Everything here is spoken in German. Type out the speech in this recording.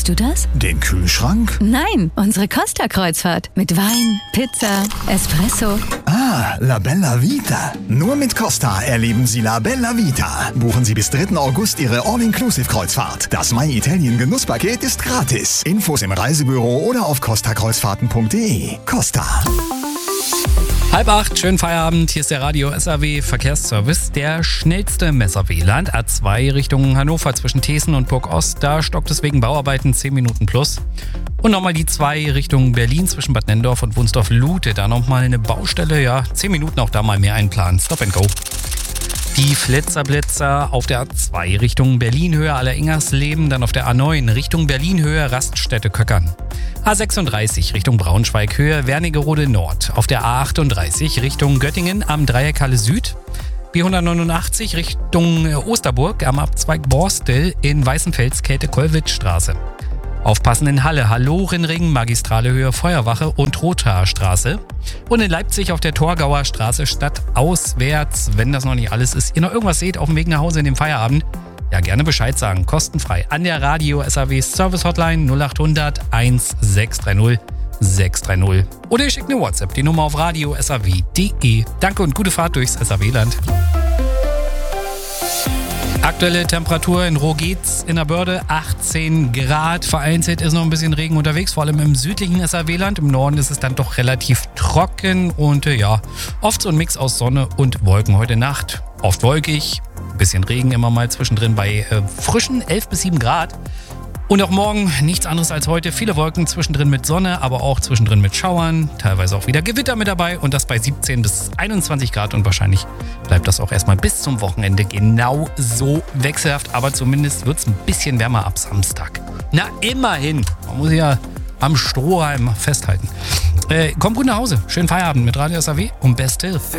Meinst du das? Den Kühlschrank? Nein, unsere Costa-Kreuzfahrt. Mit Wein, Pizza, Espresso. Ah, La Bella Vita. Nur mit Costa erleben Sie La Bella Vita. Buchen Sie bis 3. August Ihre All-Inclusive-Kreuzfahrt. Das My Italien Genusspaket ist gratis. Infos im Reisebüro oder auf costakreuzfahrten.de. Costa. 7:30, schönen Feierabend. Hier ist der Radio SAW Verkehrsservice. Der schnellste im WLAND A2 Richtung Hannover zwischen Thesen und Burg Ost. Da stockt es wegen Bauarbeiten 10 Minuten plus. Und nochmal die 2 Richtung Berlin zwischen Bad Nenndorf und Wunsdorf-Lute. Da nochmal eine Baustelle, ja, 10 Minuten auch da mal mehr einplanen. Stop and go. Die Flitzerblitzer auf der A2 Richtung Berlin-Höhe Alleringers-Leben, dann auf der A9 Richtung Berlin-Höhe Raststätte-Köckern. A36 Richtung Braunschweig-Höhe Wernigerode Nord. Auf der A38 Richtung Göttingen am Dreieck Halle Süd. B189 Richtung Osterburg am Abzweig Borstel in Weißenfels Käthe-Kollwitz-Straße. Aufpassen in Halle, Hallorenring, Magistrale Höhe Feuerwache und Rothaarstraße. Und in Leipzig auf der Torgauer Straße stadtauswärts. Wenn das noch nicht alles ist, ihr noch irgendwas seht auf dem Weg nach Hause in dem Feierabend, ja, gerne Bescheid sagen, kostenfrei. An der Radio SAW Service Hotline 0800 1630 630. Oder ihr schickt eine WhatsApp, die Nummer auf radio.saw.de. Danke und gute Fahrt durchs SAW-Land. Aktuelle Temperatur in Rogetz in der Börde 18 Grad. Vereinzelt ist noch ein bisschen Regen unterwegs, vor allem im südlichen SAW-Land. Im Norden ist es dann doch relativ trocken und ja, oft so ein Mix aus Sonne und Wolken. Heute Nacht oft wolkig, ein bisschen Regen immer mal zwischendrin bei frischen 11 bis 7 Grad. Und auch morgen nichts anderes als heute. Viele Wolken zwischendrin mit Sonne, aber auch zwischendrin mit Schauern. Teilweise auch wieder Gewitter mit dabei und das bei 17 bis 21 Grad. Und wahrscheinlich bleibt das auch erstmal bis zum Wochenende genau so wechselhaft. Aber zumindest wird es ein bisschen wärmer ab Samstag. Na, immerhin. Man muss ja am Strohhalm festhalten. Kommt gut nach Hause. Schönen Feierabend mit Radio SAW und Best Till.